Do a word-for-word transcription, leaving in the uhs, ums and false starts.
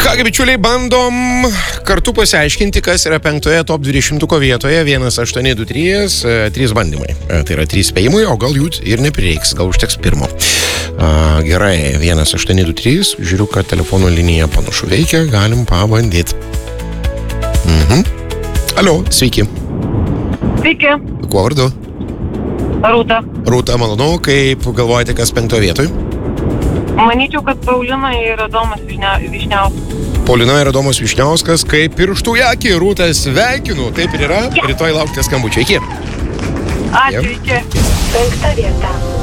Kągi, bičiuliai, bandom kartu pasiaiškinti, kas yra penktoje top dvidešimtuko vietoje. vienas aštuoni du trys, trys bandymai. Tai yra trys spėjimai, o gal jų ir neprireiks, gal užteks pirmo. A, gerai, vienas aštuoni du trys, žiūriu, kad telefono linija panašu veikia, galim pabandyti. Mhm. Alio, sveiki. Sveiki. Kuo vardu? Rūta. Rūta, malonu, kaip galvojate, kas penktoje vietoje? Manyčiau, kad Paulina ir Adomas Višniauskas. Paulina ir Adomas Višniauskas, kaip pirštų į akį. Rūta, sveikinu, taip ir yra. Rytoj laukite skambučio. Iki. Ačiū, iki. Penkta vieta.